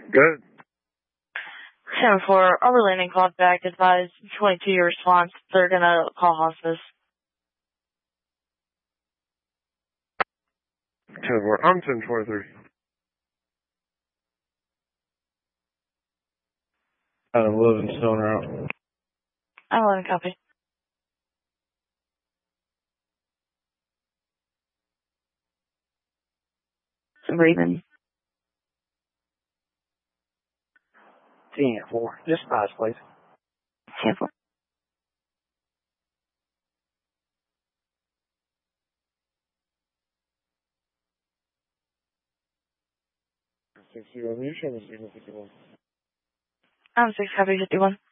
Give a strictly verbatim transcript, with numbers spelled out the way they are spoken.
Good. ten four, Arbor Landing called back, advised twenty-two your response. They're gonna call hospice. ten four, I'm ten twenty-three. Adam Livingstone route. I'm eleven copy. Raven. ten four, just eyes, please. ten four. six zero, you show me signal fifty-one. I'm six copy fifty-one.